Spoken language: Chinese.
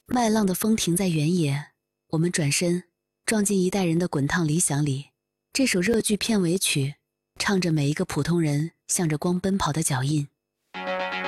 麦浪的风停在原野，我们转身撞进一代人的滚烫理想里。这首热剧片尾曲，唱着每一个普通人向着光奔跑的脚印。